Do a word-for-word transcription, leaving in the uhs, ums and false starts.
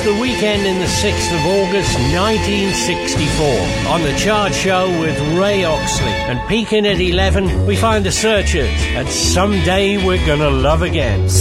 the weekend in the sixth of August nineteen sixty-four. On the chart show with Ray Oxley. And peaking at eleven, we find the Searchers, and Someday We're Gonna Love Again.